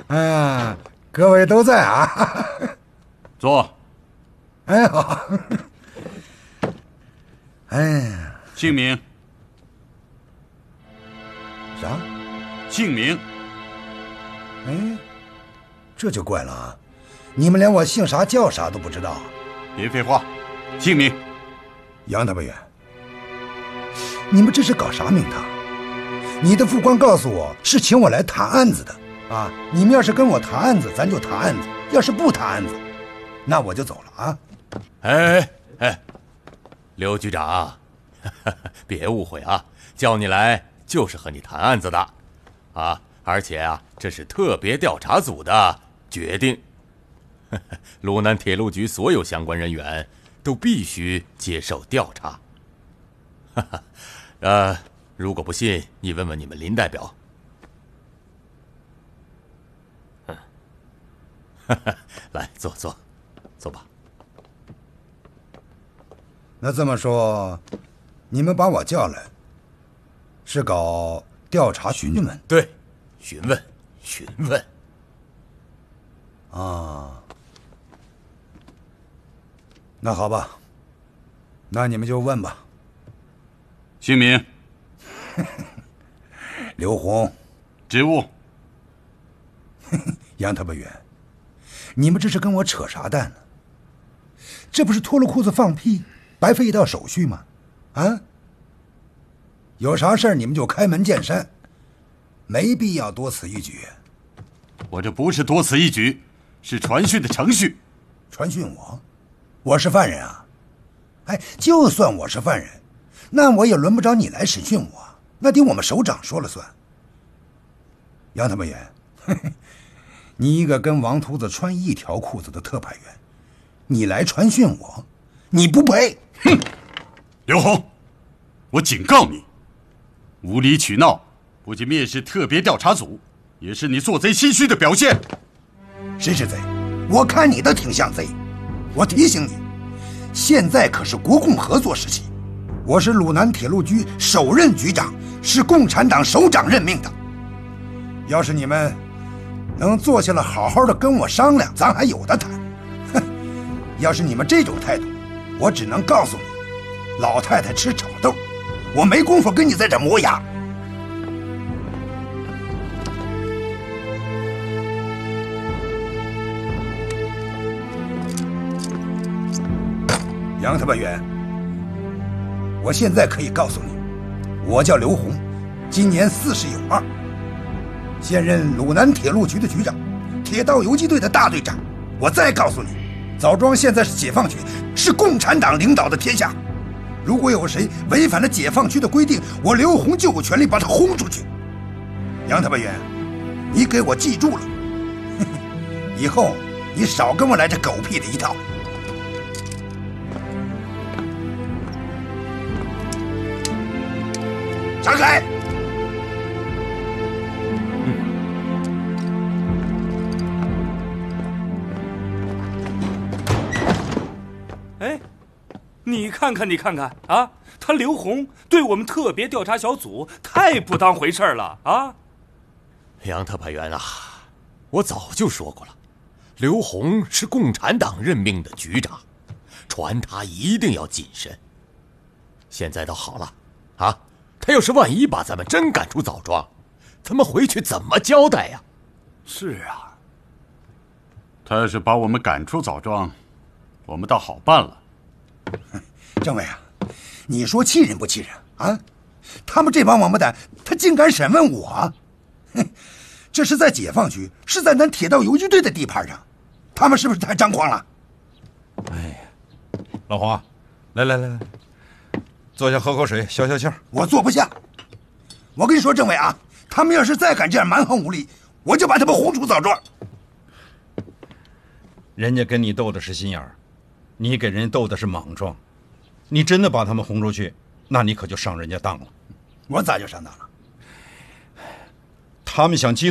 各位都在啊。 坐。 哎，好。哎， 姓名？ 啥？ 姓名？ 哎，这就怪了啊！你们连我姓啥叫啥都不知道。 别废话，姓名？ 杨大委员，你们这是搞啥名堂？你的副官告诉我是请我来谈案子的啊！你们要是跟我谈案子，咱就谈案子；要是不谈案子，那我就走了啊！ 哎，刘局长，别误会啊，叫你来就是和你谈案子的，啊，而且啊，这是特别调查组的决定。鲁南铁路局所有相关人员都必须接受调查。如果不信，你问问你们林代表。来，坐吧。 那这么说，你们把我叫来，是搞调查询问？ 对，询问。 啊，那好吧，那你们就问吧。 姓名？ 刘红。 职务？ 杨特派员，你们这是跟我扯啥淡呢？这不是脱了裤子放屁，白费一道手续吗？啊？有啥事儿你们就开门见山，没必要多此一举。 我这不是多此一举，是传讯的程序。 传讯我？我是犯人啊？哎，就算我是犯人，那我也轮不着你来审讯我，那得我们首长说了算。杨特派员，你一个跟王秃子穿一条裤子的特派员，你来传讯我，你不配！ 哼！刘红，我警告你，无理取闹不仅蔑视特别调查组，也是你做贼心虚的表现。 谁是贼？我看你的挺像贼。我提醒你，现在可是国共合作时期，我是鲁南铁路局首任局长，是共产党首长任命的。要是你们能坐下来好好的跟我商量，咱还有的谈。哼，要是你们这种态度，我只能告诉你，老太太吃炒豆，我没工夫跟你在这磨牙。杨特派员，我现在可以告诉你，我叫刘红，今年40有2，现任鲁南铁路局的局长，铁道游击队的大队长。我再告诉你，枣庄现在是解放区，是共产党领导的天下。如果有谁违反了解放区的规定，我刘红就有权利把他轰出去。杨特派员，你给我记住了，以后你少跟我来这狗屁的一套。闪开！ 哎，你看看啊，他刘红对我们特别调查小组太不当回事了啊！ 杨特派员啊，我早就说过了，刘红是共产党任命的局长，传他一定要谨慎。现在倒好了，啊，他要是万一把咱们真赶出枣庄，咱们回去怎么交代呀？ 是啊，他要是把我们赶出枣庄，我们倒好办了。 政委啊，你说气人不气人啊？他们这帮王八蛋，他竟敢审问我！哼，这是在解放区，是在咱铁道游击队的地盘上，他们是不是太张狂了？ 哎呀，老黄啊，来，坐下喝口水，消消气儿。 我坐不下。我跟你说，政委啊，他们要是再敢这样蛮横无理，我就把他们轰出枣庄。 人家跟你斗的是心眼儿，你给人家斗的是莽撞。你真的把他们轰出去，那你可就上人家当了。 我咋就上当了？ 他们想激